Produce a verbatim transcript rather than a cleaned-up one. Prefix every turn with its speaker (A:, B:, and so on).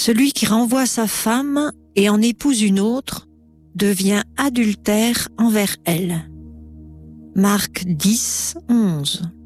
A: Celui qui renvoie sa femme et en épouse une autre devient adultère envers elle. Marc dix, onze.